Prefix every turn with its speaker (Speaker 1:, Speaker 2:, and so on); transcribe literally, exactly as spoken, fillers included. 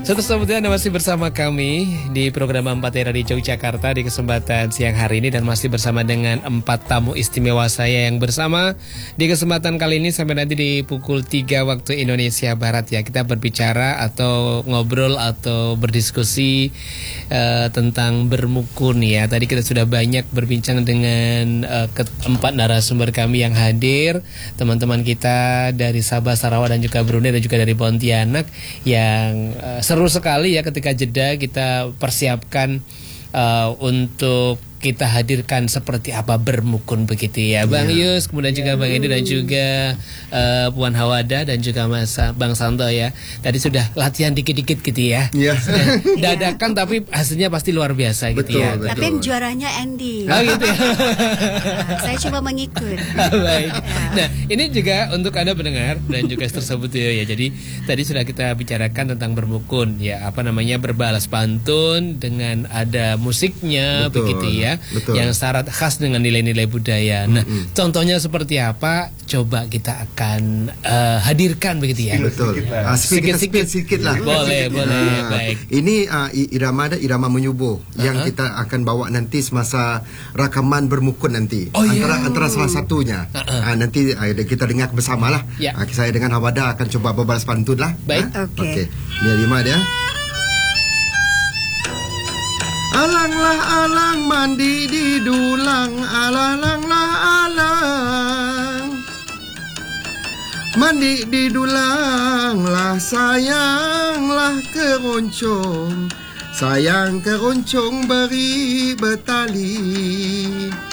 Speaker 1: Setelah sebutnya Anda masih bersama kami di program empat Era di Yogyakarta di kesempatan siang hari ini, dan masih bersama dengan empat tamu istimewa saya yang bersama di kesempatan kali ini sampai nanti di pukul tiga waktu Indonesia Barat ya. Kita berbicara atau ngobrol atau berdiskusi uh, tentang bermukun ya. Tadi kita sudah banyak berbincang dengan uh, keempat narasumber kami yang hadir, teman-teman kita dari Sabah, Sarawak dan juga Brunei dan juga dari Pontianak yang uh, seru sekali ya. Ketika jeda kita persiapkan uh, untuk kita hadirkan seperti apa bermukun begitu ya, Bang yeah. Yus, kemudian yeah. juga Bang Edi dan juga uh, Puan Hawada dan juga Mas Bang Santo ya. Tadi sudah latihan dikit-dikit gitu ya. Iya. Yeah. Dadakan tapi hasilnya pasti luar biasa gitu betul, ya.
Speaker 2: Betul. Tapi juaranya Andy.
Speaker 1: Oh gitu ya.
Speaker 2: Nah, saya coba mengikut.
Speaker 1: Baik. Nah, ini juga untuk Anda pendengar dan juga tersebut ya. Jadi tadi sudah kita bicarakan tentang bermukun ya, apa namanya, berbalas pantun dengan ada musiknya betul. Begitu ya. Betul. Yang syarat khas dengan nilai-nilai budaya. Nah, mm-hmm. contohnya seperti apa? Coba kita akan uh, hadirkan begitu ya.
Speaker 3: Betul. Uh, sedikit sedikit lah.
Speaker 1: Boleh, boleh. Uh, Baik.
Speaker 3: Ini uh, irama ada irama menyubuh uh-huh. yang kita akan bawa nanti semasa rakaman bermukun nanti. Oh, antara yeah. antara salah satunya. Uh-uh. Uh, nanti uh, kita dengar bersamalah. Yeah. Uh, saya dengan Hawada akan coba berbalas pantun lah.
Speaker 1: Baik.
Speaker 3: Uh, Oke. Okay. Okay. Ini irama dia. Alanglah alang mandi di dulang, alalanglah alang mandi di dulang lah, sayanglah keroncong, sayang keroncong beri betali.